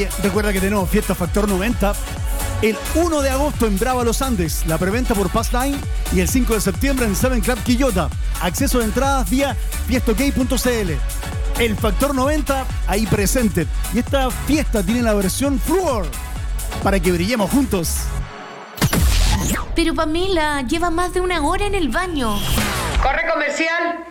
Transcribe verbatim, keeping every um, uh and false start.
Recuerda que tenemos Fiesta Factor noventa el uno de agosto en Brava Los Andes, la preventa por Passline, y el cinco de septiembre en Seven Club Quillota. Acceso de entradas vía fiestokey punto c l. El Factor noventa ahí presente. Y esta fiesta tiene la versión Fluor para que brillemos juntos. Pero Pamela, lleva más de una hora en el baño. ¡Corre comercial!